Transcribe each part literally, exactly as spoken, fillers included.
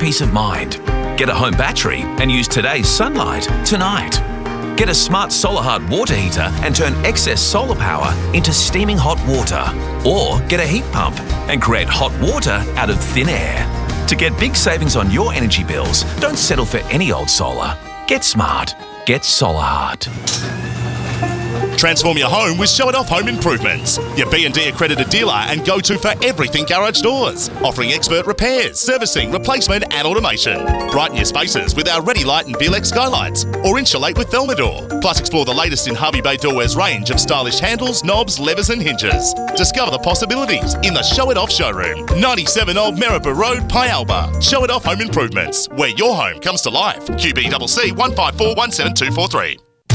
peace of mind. Get a home battery and use today's sunlight tonight. Get a smart Solar-Hard water heater and turn excess solar power into steaming hot water. Or get a heat pump and create hot water out of thin air. To get big savings on your energy bills, don't settle for any old solar. Get smart. Get Solar-Hard. Transform your home with Show It Off Home Improvements, your B and D accredited dealer and go-to for everything garage doors, offering expert repairs, servicing, replacement and automation. Brighten your spaces with our Ready Light and V L X skylights, or insulate with Thermador. Plus explore the latest in Harvey Bay Doorware's range of stylish handles, knobs, levers and hinges. Discover the possibilities in the Show It Off showroom, ninety-seven Old Maribor Road, Pialba. Show It Off Home Improvements, where your home comes to life. Q B C C one five four one seven two four three.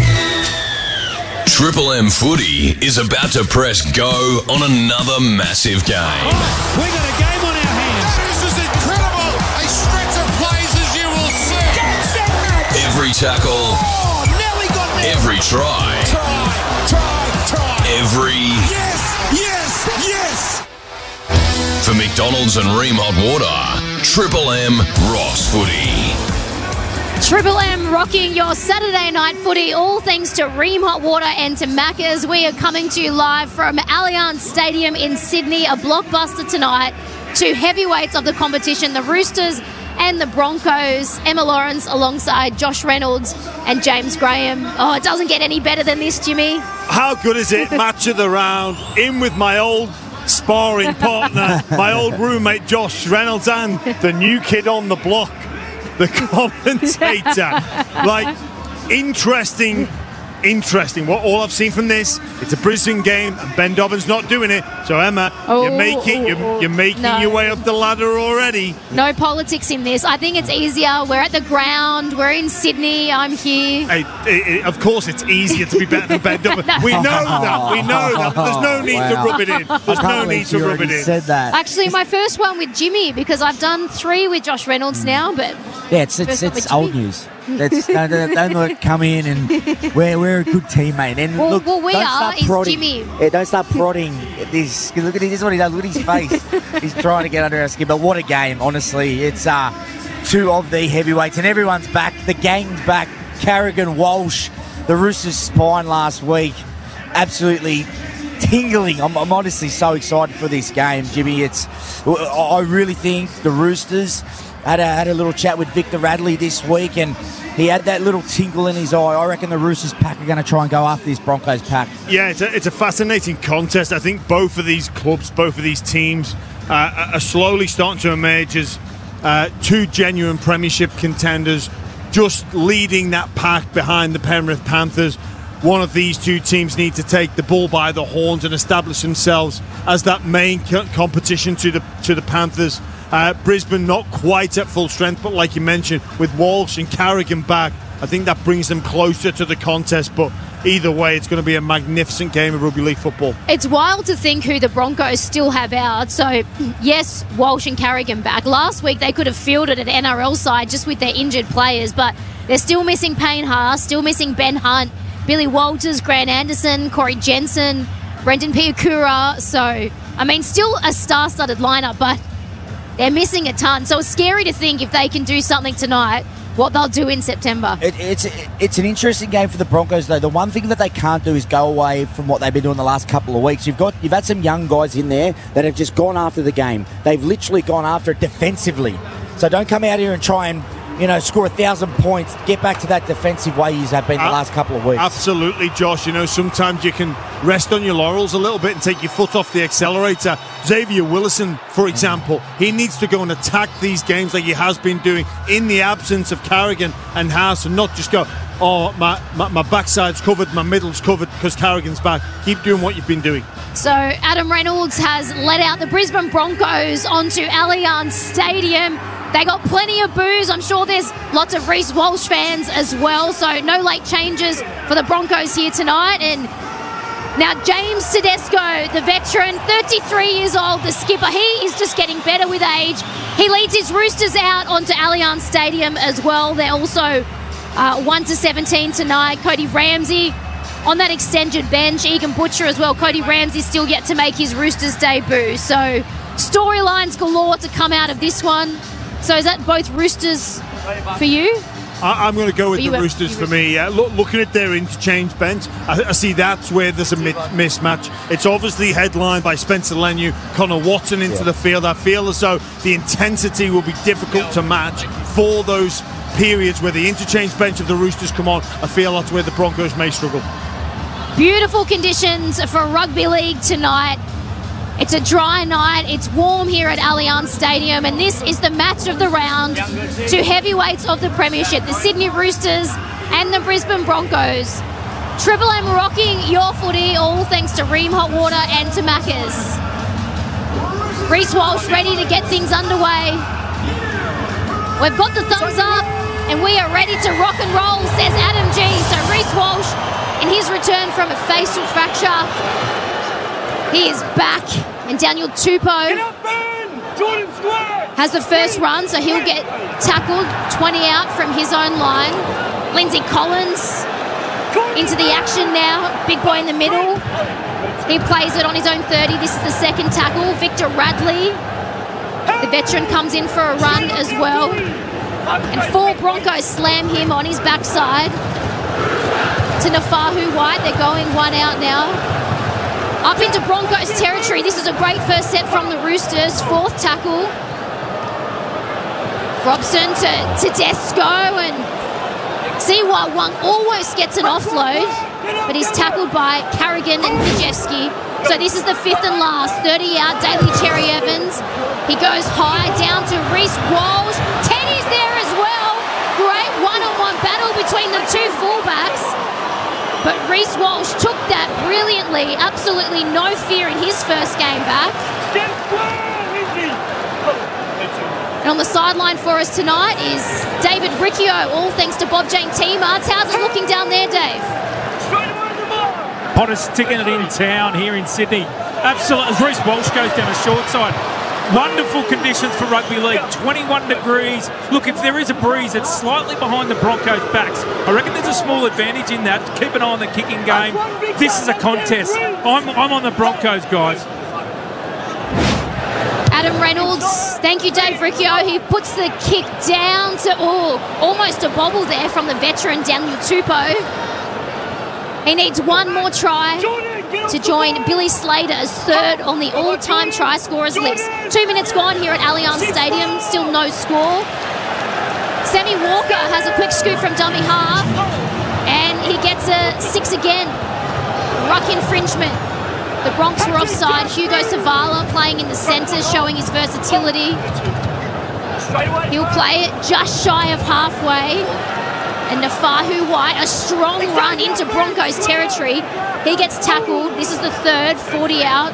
Triple M Footy is about to press go on another massive game. Oh, we got a game on our hands. This is incredible. A stretch of plays as you will see. Every tackle. Oh, nearly got me. Every try. Try, try, try. Every. Yes, yes, yes. For McDonald's and Ream Hot Water, Triple M Ross Footy. Triple M rocking your Saturday night footy, all thanks to Ream Hot Water and to Macca's. We are coming to you live from Allianz Stadium in Sydney, a blockbuster tonight. Two heavyweights of the competition, the Roosters and the Broncos. Emma Lawrence alongside Josh Reynolds and James Graham. Oh, it doesn't get any better than this, Jimmy. How good is it? Match of the round. In with my old sparring partner, my old roommate Josh Reynolds, and the new kid on the block, the commentator. Like, interesting, interesting. What all I've seen from this, it's a Brisbane game, and Ben Dobbin's not doing it. So Emma, Oh, you're making you're, you're making no. your way up the ladder already. No politics in this. I think it's easier. We're at the ground. We're in Sydney. I'm here. Hey, it, it, of course, it's easier to be better than Ben Dobbin. We know that. We know that. But there's no need Wow. to rub it in. There's no need to rub it in. Said that. Actually, my first one with Jimmy, because I've done three with Josh Reynolds now, but Yeah, it's it's, First one it's with old Jimmy. news. That's, don't, don't, don't let it come in, and we're we're a good teammate. And Well- look, well, we don't are, start is prodding. Jimmy. Yeah, don't start prodding at this. 'Cause look at this. This is what he does. Look at his face. He's trying to get under our skin. But what a game! Honestly, it's uh, two of the heavyweights, and everyone's back. The gang's back. Carrigan, Walsh, the Roosters' spine last week, absolutely tingling. I'm, I'm honestly so excited for this game, Jimmy. It's I really think the Roosters had a, had a little chat with Victor Radley this week, and he had that little tinkle in his eye. I reckon the Roosters pack are going to try and go after this Broncos pack. Yeah, it's a, it's a fascinating contest. I think both of these clubs, both of these teams uh, are slowly starting to emerge as uh, two genuine premiership contenders, just leading that pack behind the Penrith Panthers. One of these two teams need to take the bull by the horns and establish themselves as that main co- competition to the to the Panthers. Uh, Brisbane not quite at full strength, but like you mentioned, with Walsh and Carrigan back, I think that brings them closer to the contest. But either way, it's going to be a magnificent game of rugby league football. it's wild to think who the Broncos still have out. So, yes, Walsh and Carrigan back. Last week, they could have fielded an N R L side just with their injured players, but they're still missing Payne Haas, still missing Ben Hunt, Billy Walters, Grant Anderson, Corey Jensen, Brendan Piakura. So, I mean, still a star-studded lineup, but they're missing a ton. So it's scary to think if they can do something tonight, what they'll do in September. It, it's it's an interesting game for the Broncos, though. The one thing that they can't do is go away from what they've been doing the last couple of weeks. You've got you've had some young guys in there that have just gone after the game. They've literally gone after it defensively. So don't come out here and try and, you know, score a thousand points. Get back to that defensive way you have been the Uh, last couple of weeks. Absolutely, Josh. You know, sometimes you can rest on your laurels a little bit and take your foot off the accelerator. Xavier Willison, for example, he needs to go and attack these games like he has been doing in the absence of Carrigan and Haas, and not just go, oh, my, my, my backside's covered, my middle's covered because Carrigan's back. Keep doing what you've been doing. So Adam Reynolds has let out the Brisbane Broncos onto Allianz Stadium. They got plenty of boos. I'm sure there's lots of Reece Walsh fans as well. So no late changes for the Broncos here tonight. And now James Tedesco, the veteran, thirty-three years old, the skipper, he is just getting better with age. He leads his Roosters out onto Allianz Stadium as well. They're also uh, one to seventeen tonight. Cody Ramsey on that extended bench. Egan Butcher as well. Cody Ramsey still yet to make his Roosters debut. So storylines galore to come out of this one. So is that both Roosters for you? I, I'm going to go with you the were- Roosters you for were- me. Yeah. Look, looking at their interchange bench, I, I see that's where there's a mi- mismatch. It's obviously headlined by Spencer Leniu, Connor Watson into Yeah. the field. I feel as though the intensity will be difficult to match for those periods where the interchange bench of the Roosters come on. I feel that's where the Broncos may struggle. Beautiful conditions for rugby league tonight. It's a dry night. It's warm here at Allianz Stadium, and this is the match of the round. Two heavyweights of the premiership, the Sydney Roosters and the Brisbane Broncos. Triple M rocking your footy, all thanks to Ream Hot Water and to Macca's. Reece Walsh ready to get things underway. We've got the thumbs up, and we are ready to rock and roll, says Adam G. So Reece Walsh, in his return from a facial fracture, he is back, and Daniel Tupou has the first run, so he'll get tackled, twenty out from his own line. Lindsay Collins into the action now, big boy in the middle. He plays it on his own thirty. This is the second tackle. Victor Radley, the veteran, comes in for a run as well. And four Broncos slam him on his backside to Nafahu White. They're going one out now. Up into Broncos territory. This is a great first set from the Roosters. Fourth tackle. Robson to Tedesco, and Siwa Wang almost gets an offload, but he's tackled by Carrigan and Majewski. So this is the fifth and last. thirty out, Daly Cherry Evans. He goes high down to Reece Walsh. Teddy's there as well. Great one-on-one battle between the two fullbacks. But Reece Walsh took that brilliantly. Absolutely no fear in his first game back. And on the sideline for us tonight is David Riccio, all thanks to Bob Jane T-Marts. How's it looking down there, Dave? Hottest ticket in town here in Sydney. Absolutely. As Reece Walsh goes down the short side. Wonderful conditions for rugby league. twenty-one degrees. Look, if there is a breeze, it's slightly behind the Broncos' backs. I reckon there's a small advantage in that. Keep an eye on the kicking game. This is a contest. I'm, I'm on the Broncos, guys. Adam Reynolds, thank you, Dave Riccio. He puts the kick down to, oh, almost a bobble there from the veteran Daniel Tupou. He needs one more try to join Billy Slater as third on the all-time try scorers list. Two minutes gone here at Allianz Stadium, still no score. Sammy Walker has a quick scoop from dummy half, and he gets a six again. Ruck infringement. The Bronx were offside. Hugo Savala playing in the centre, showing his versatility. He'll play it just shy of halfway. And Nafahu White, a strong run into Broncos territory. He gets tackled. This is the third, forty out.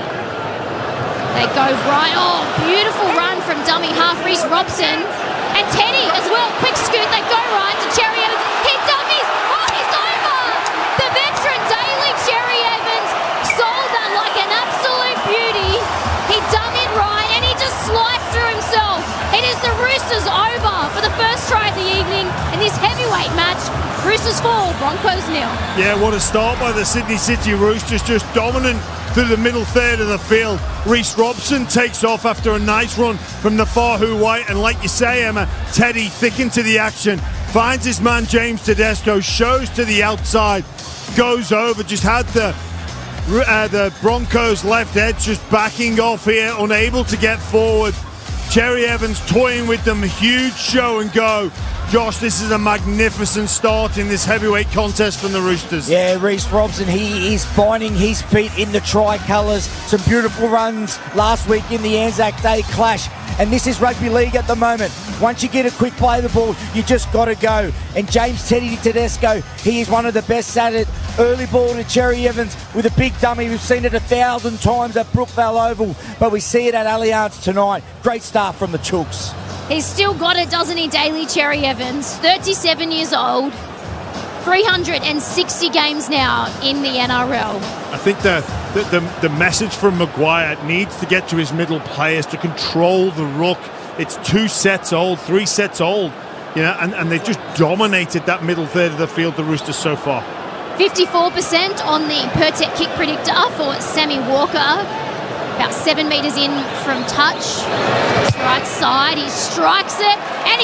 They go right. Oh, beautiful run from dummy half, Reece Robson. And Teddy as well. Quick scoot. They go right to Cherry Evans. He dummies. Oh, he's over. The veteran Daly Cherry Evans sold that like an absolute beauty. He dug it right and he just sliced through himself. It is the Roosters over for the first try of the evening in this heavyweight match. Roosters four, Broncos nil. Yeah, what a start by the Sydney City Roosters, just dominant through the middle third of the field. Reece Robson takes off after a nice run from Nafahu White, and like you say, Emma, Teddy thick into the action, finds his man James Tedesco, shows to the outside, goes over, just had the uh, the Broncos left edge just backing off here, unable to get forward. Cherry Evans toying with them, huge show and go. Josh, this is a magnificent start in this heavyweight contest from the Roosters. Yeah, Reece Robson, he is finding his feet in the tricolours. Some beautiful runs last week in the Anzac Day clash. And this is rugby league at the moment. Once you get a quick play of the ball, you just got to go. And James Teddy Tedesco, he is one of the best at it. Early ball to Cherry Evans with a big dummy. We've seen it a thousand times at Brookvale Oval, but we see it at Allianz tonight. Great start from the Chooks. He's still got it, doesn't he, Daly Cherry Evans? thirty-seven years old, three hundred sixty games now in the N R L. I think the, the, the, the message from Maguire needs to get to his middle players to control the ruck. It's two sets old, three sets old, you know, and, and they've just dominated that middle third of the field, the Roosters, so far. fifty-four percent on the per-tech kick predictor for Sammy Walker. about seven metres in from touch. Right side, he strikes it, and he